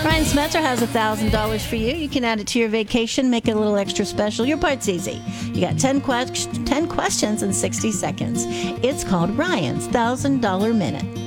Ryan Smetzer has $1,000 for you. You can add it to your vacation, make it a little extra special. Your part's easy. You got 10 questions in 60 seconds. It's called Ryan's $1,000 Minute.